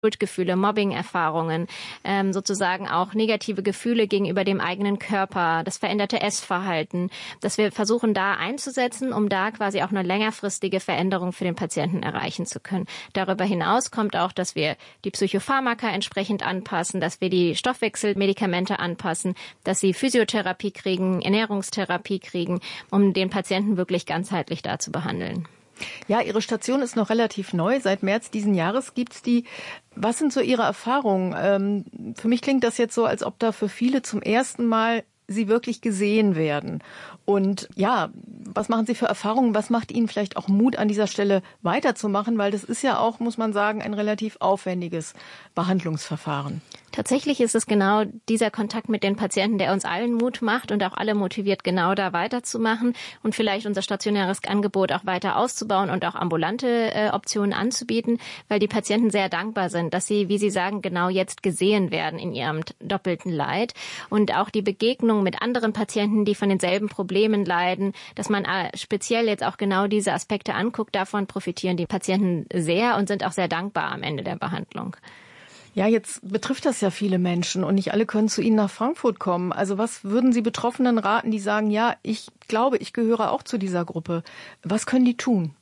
Schuldgefühle, Mobbing-Erfahrungen, sozusagen auch negative Gefühle gegenüber dem eigenen Körper, das veränderte Essverhalten, dass wir versuchen, da einzusetzen, um da quasi auch eine längerfristige Veränderung für den Patienten erreichen zu können. Darüber hinaus kommt auch, dass wir die Psychopharmaka entsprechend anpassen, dass wir die Stoffwechselmedikamente anpassen, dass sie Physiotherapie kriegen, Ernährungstherapie kriegen, um den Patienten wirklich ganzheitlich da zu behandeln. Ja, Ihre Station ist noch relativ neu. Seit März diesen Jahres gibt's die. Was sind so Ihre Erfahrungen? Für mich klingt das jetzt so, als ob da für viele zum ersten Mal Sie wirklich gesehen werden. Und ja, was machen Sie für Erfahrungen? Was macht Ihnen vielleicht auch Mut, an dieser Stelle weiterzumachen? Weil das ist ja auch, muss man sagen, ein relativ aufwendiges Behandlungsverfahren. Tatsächlich ist es genau dieser Kontakt mit den Patienten, der uns allen Mut macht und auch alle motiviert, genau da weiterzumachen und vielleicht unser stationäres Angebot auch weiter auszubauen und auch ambulante Optionen anzubieten, weil die Patienten sehr dankbar sind, dass sie, wie Sie sagen, genau jetzt gesehen werden in ihrem doppelten Leid. Und auch die Begegnung mit anderen Patienten, die von denselben Problemen leiden, dass man speziell jetzt auch genau diese Aspekte anguckt, davon profitieren die Patienten sehr und sind auch sehr dankbar am Ende der Behandlung. Ja, jetzt betrifft das ja viele Menschen und nicht alle können zu Ihnen nach Frankfurt kommen. Also was würden Sie Betroffenen raten, die sagen, ja, ich glaube, ich gehöre auch zu dieser Gruppe. Was können die tun?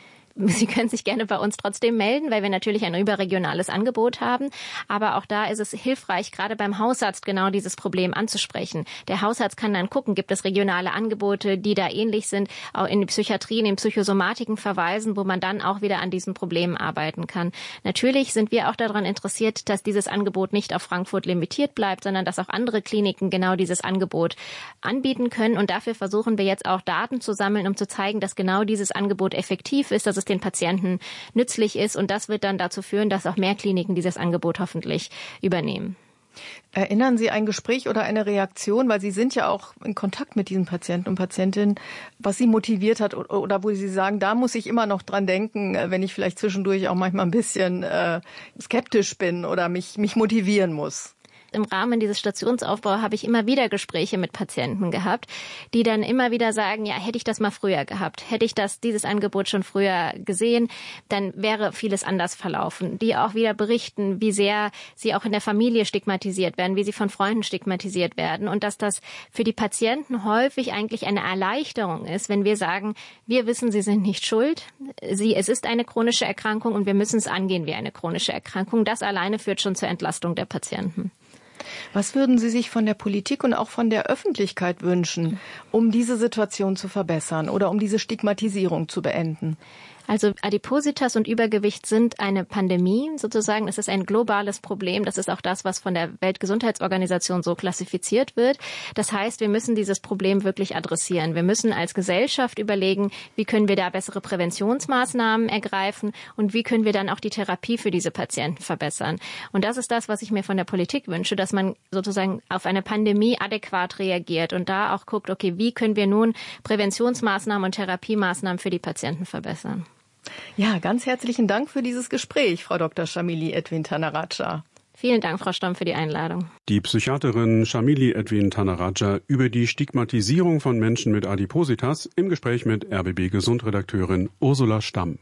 Sie können sich gerne bei uns trotzdem melden, weil wir natürlich ein überregionales Angebot haben. Aber auch da ist es hilfreich, gerade beim Hausarzt genau dieses Problem anzusprechen. Der Hausarzt kann dann gucken, gibt es regionale Angebote, die da ähnlich sind, auch in die Psychiatrie, in den Psychosomatiken verweisen, wo man dann auch wieder an diesen Problemen arbeiten kann. Natürlich sind wir auch daran interessiert, dass dieses Angebot nicht auf Frankfurt limitiert bleibt, sondern dass auch andere Kliniken genau dieses Angebot anbieten können. Und dafür versuchen wir jetzt auch Daten zu sammeln, um zu zeigen, dass genau dieses Angebot effektiv ist, dass es den Patienten nützlich ist. Und das wird dann dazu führen, dass auch mehr Kliniken dieses Angebot hoffentlich übernehmen. Erinnern Sie ein Gespräch oder eine Reaktion, weil Sie sind ja auch in Kontakt mit diesen Patienten und Patientinnen, was Sie motiviert hat oder wo Sie sagen, da muss ich immer noch dran denken, wenn ich vielleicht zwischendurch auch manchmal ein bisschen skeptisch bin oder mich motivieren muss? Im Rahmen dieses Stationsaufbaus habe ich immer wieder Gespräche mit Patienten gehabt, die dann immer wieder sagen, ja, hätte ich das mal früher gehabt, hätte ich dieses Angebot schon früher gesehen, dann wäre vieles anders verlaufen. Die auch wieder berichten, wie sehr sie auch in der Familie stigmatisiert werden, wie sie von Freunden stigmatisiert werden und dass das für die Patienten häufig eigentlich eine Erleichterung ist, wenn wir sagen, wir wissen, sie sind nicht schuld, es ist eine chronische Erkrankung und wir müssen es angehen wie eine chronische Erkrankung. Das alleine führt schon zur Entlastung der Patienten. Was würden Sie sich von der Politik und auch von der Öffentlichkeit wünschen, um diese Situation zu verbessern oder um diese Stigmatisierung zu beenden? Also Adipositas und Übergewicht sind eine Pandemie sozusagen. Es ist ein globales Problem. Das ist auch das, was von der Weltgesundheitsorganisation so klassifiziert wird. Das heißt, wir müssen dieses Problem wirklich adressieren. Wir müssen als Gesellschaft überlegen, wie können wir da bessere Präventionsmaßnahmen ergreifen und wie können wir dann auch die Therapie für diese Patienten verbessern. Und das ist das, was ich mir von der Politik wünsche, dass man sozusagen auf eine Pandemie adäquat reagiert und da auch guckt, okay, wie können wir nun Präventionsmaßnahmen und Therapiemaßnahmen für die Patienten verbessern. Ja, ganz herzlichen Dank für dieses Gespräch, Frau Dr. Shamili Edwin Thanaraja. Vielen Dank, Frau Stamm, für die Einladung. Die Psychiaterin Shamili Edwin Thanaraja über die Stigmatisierung von Menschen mit Adipositas im Gespräch mit RBB Gesundredakteurin Ursula Stamm.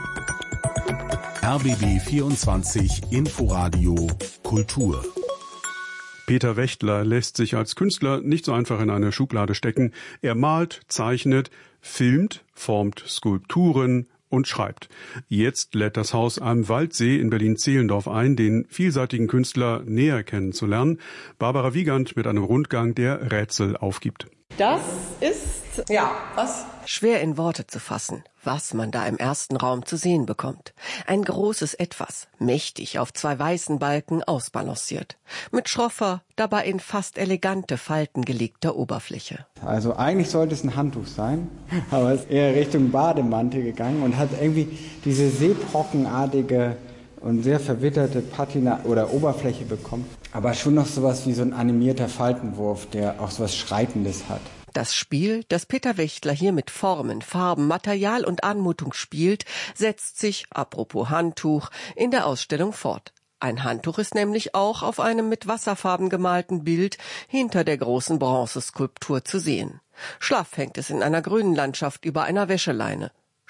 RBB 24 Inforadio Kultur. Peter Wächtler lässt sich als Künstler nicht so einfach in eine Schublade stecken. Er malt, zeichnet, filmt, formt Skulpturen und schreibt. Jetzt lädt das Haus am Waldsee in Berlin-Zehlendorf ein, den vielseitigen Künstler näher kennenzulernen. Barbara Wiegand mit einem Rundgang, der Rätsel aufgibt. Das ist, was? Schwer in Worte zu fassen, was man da im ersten Raum zu sehen bekommt. Ein großes Etwas, mächtig auf zwei weißen Balken ausbalanciert. Mit schroffer, dabei in fast elegante Falten gelegter Oberfläche. Also eigentlich sollte es ein Handtuch sein, aber es ist eher Richtung Bademantel gegangen und hat irgendwie diese seebrockenartige und sehr verwitterte Patina oder Oberfläche bekommen. Aber schon noch sowas wie so ein animierter Faltenwurf, der auch sowas Schreitendes hat. Das Spiel, das Peter Wächtler hier mit Formen, Farben, Material und Anmutung spielt, setzt sich, apropos Handtuch, in der Ausstellung fort. Ein Handtuch ist nämlich auch auf einem mit Wasserfarben gemalten Bild hinter der großen Bronzeskulptur zu sehen. Schlaff hängt es in einer grünen Landschaft über einer Wäscheleine.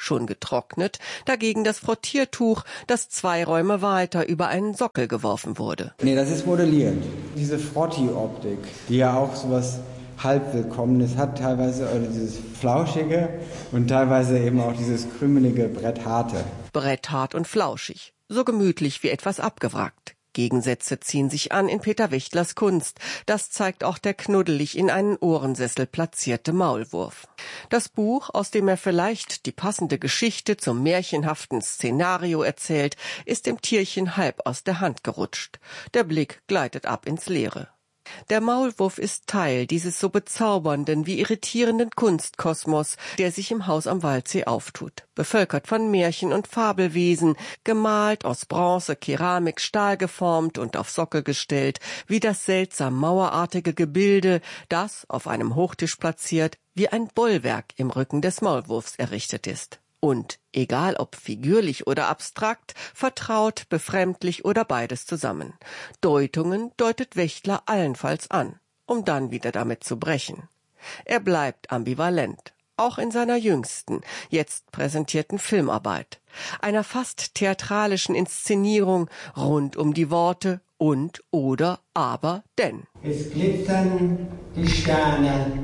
schon getrocknet, dagegen das Frottiertuch, das 2 Räume weiter über einen Sockel geworfen wurde. Nee, das ist modelliert. Diese Frotti-Optik, die ja auch sowas halb Willkommenes hat, teilweise oder dieses Flauschige und teilweise eben auch dieses krümelige Brettharte. Bretthart und flauschig, so gemütlich wie etwas abgewrackt. Gegensätze ziehen sich an in Peter Wächtlers Kunst. Das zeigt auch der knuddelig in einen Ohrensessel platzierte Maulwurf. Das Buch, aus dem er vielleicht die passende Geschichte zum märchenhaften Szenario erzählt, ist dem Tierchen halb aus der Hand gerutscht. Der Blick gleitet ab ins Leere. Der Maulwurf ist Teil dieses so bezaubernden wie irritierenden Kunstkosmos, der sich im Haus am Waldsee auftut. Bevölkert von Märchen und Fabelwesen, gemalt aus Bronze, Keramik, Stahl geformt und auf Sockel gestellt, wie das seltsam mauerartige Gebilde, das, auf einem Hochtisch platziert, wie ein Bollwerk im Rücken des Maulwurfs errichtet ist. Und, egal ob figürlich oder abstrakt, vertraut, befremdlich oder beides zusammen. Deutungen deutet Wächtler allenfalls an, um dann wieder damit zu brechen. Er bleibt ambivalent, auch in seiner jüngsten, jetzt präsentierten Filmarbeit. Einer fast theatralischen Inszenierung rund um die Worte und, oder, aber, denn. Es glitzern die Sterne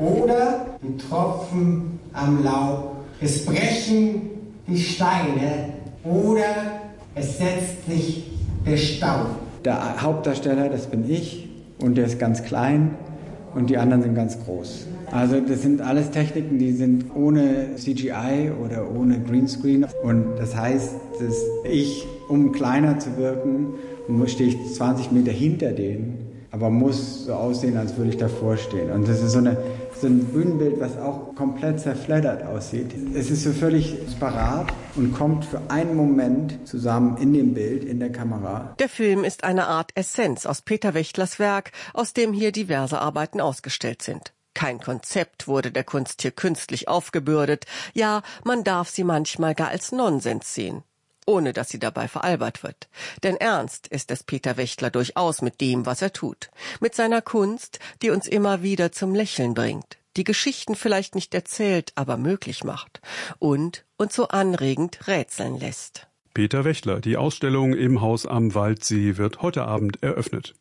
oder die Tropfen am Laub. Es brechen die Steine oder es setzt sich der Staub. Der Hauptdarsteller, das bin ich, und der ist ganz klein und die anderen sind ganz groß. Also das sind alles Techniken, die sind ohne CGI oder ohne Greenscreen. Und das heißt, dass ich, um kleiner zu wirken, stehe ich 20 Meter hinter denen, aber muss so aussehen, als würde ich davor stehen. Und das ist so ein Bühnenbild, was auch komplett zerfleddert aussieht. Es ist so völlig disparat und kommt für einen Moment zusammen in dem Bild, in der Kamera. Der Film ist eine Art Essenz aus Peter Wächtlers Werk, aus dem hier diverse Arbeiten ausgestellt sind. Kein Konzept wurde der Kunst hier künstlich aufgebürdet. Ja, man darf sie manchmal gar als Nonsens sehen, ohne dass sie dabei veralbert wird. Denn ernst ist es Peter Wächtler durchaus mit dem, was er tut. Mit seiner Kunst, die uns immer wieder zum Lächeln bringt, die Geschichten vielleicht nicht erzählt, aber möglich macht und uns so anregend rätseln lässt. Peter Wächtler, die Ausstellung im Haus am Waldsee wird heute Abend eröffnet.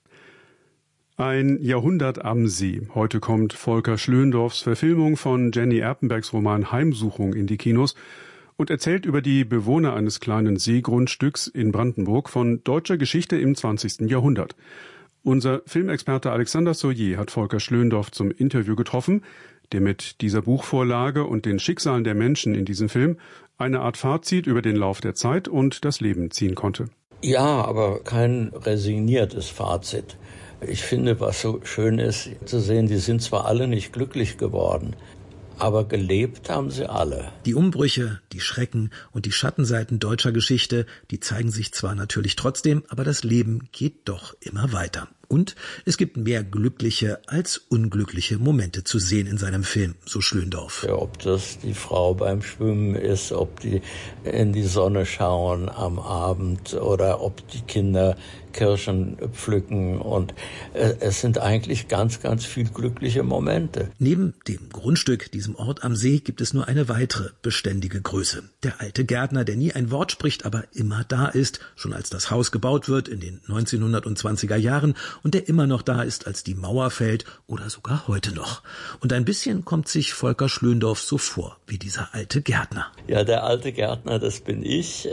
Ein Jahrhundert am See. Heute kommt Volker Schlöndorffs Verfilmung von Jenny Erpenbergs Roman Heimsuchung in die Kinos und erzählt über die Bewohner eines kleinen Seegrundstücks in Brandenburg von deutscher Geschichte im 20. Jahrhundert. Unser Filmexperte Alexander Soyer hat Volker Schlöndorff zum Interview getroffen, der mit dieser Buchvorlage und den Schicksalen der Menschen in diesem Film eine Art Fazit über den Lauf der Zeit und das Leben ziehen konnte. Ja, aber kein resigniertes Fazit. Ich finde, was so schön ist, zu sehen, die sind zwar alle nicht glücklich geworden, aber gelebt haben sie alle. Die Umbrüche, die Schrecken und die Schattenseiten deutscher Geschichte, die zeigen sich zwar natürlich trotzdem, aber das Leben geht doch immer weiter. Und es gibt mehr glückliche als unglückliche Momente zu sehen in seinem Film, so Schlöndorff. Ja, ob das die Frau beim Schwimmen ist, ob die in die Sonne schauen am Abend oder ob die Kinder Kirschen pflücken. Und es sind eigentlich ganz, ganz viel glückliche Momente. Neben dem Grundstück, diesem Ort am See, gibt es nur eine weitere beständige Größe. Der alte Gärtner, der nie ein Wort spricht, aber immer da ist, schon als das Haus gebaut wird in den 1920er Jahren und der immer noch da ist, als die Mauer fällt oder sogar heute noch. Und ein bisschen kommt sich Volker Schlöndorff so vor wie dieser alte Gärtner. Ja, der alte Gärtner, das bin ich.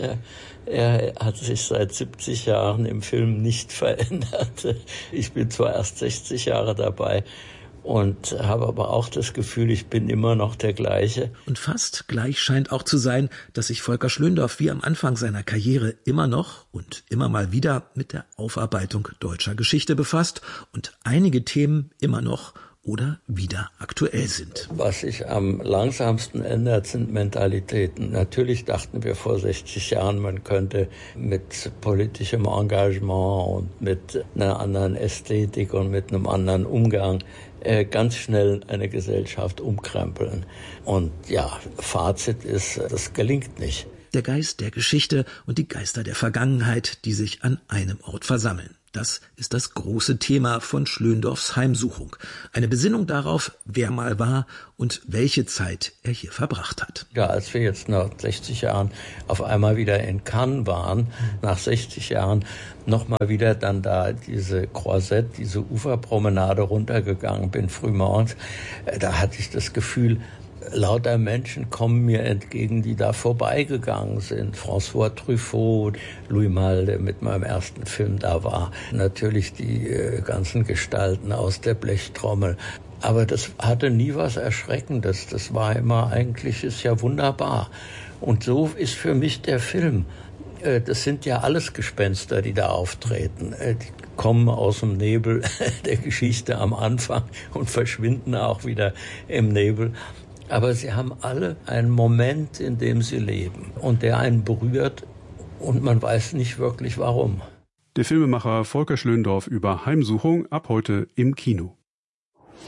Er hat sich seit 70 Jahren im Film nicht verändert. Ich bin zwar erst 60 Jahre dabei und habe aber auch das Gefühl, ich bin immer noch der gleiche. Und fast gleich scheint auch zu sein, dass sich Volker Schlöndorff wie am Anfang seiner Karriere immer noch und immer mal wieder mit der Aufarbeitung deutscher Geschichte befasst und einige Themen immer noch oder wieder aktuell sind. Was sich am langsamsten ändert, sind Mentalitäten. Natürlich dachten wir vor 60 Jahren, man könnte mit politischem Engagement und mit einer anderen Ästhetik und mit einem anderen Umgang ganz schnell eine Gesellschaft umkrempeln. Und ja, Fazit ist, das gelingt nicht. der Geist der Geschichte und die Geister der Vergangenheit, die sich an einem Ort versammeln. Das ist das große Thema von Schlöndorffs Heimsuchung. Eine Besinnung darauf, wer mal war und welche Zeit er hier verbracht hat. Ja, als wir jetzt nach 60 Jahren auf einmal wieder in Cannes waren, nach 60 Jahren nochmal wieder dann da diese Croisette, diese Uferpromenade runtergegangen bin, frühmorgens, da hatte ich das Gefühl, lauter Menschen kommen mir entgegen, die da vorbeigegangen sind. François Truffaut, Louis Malle, der mit meinem ersten Film da war. Natürlich die ganzen Gestalten aus der Blechtrommel. Aber das hatte nie was Erschreckendes. Das war immer eigentlich, ist ja wunderbar. Und so ist für mich der Film. Das sind ja alles Gespenster, die da auftreten. Die kommen aus dem Nebel der Geschichte am Anfang und verschwinden auch wieder im Nebel. Aber sie haben alle einen Moment, in dem sie leben und der einen berührt und man weiß nicht wirklich warum. Der Filmemacher Volker Schlöndorff über Heimsuchung ab heute im Kino.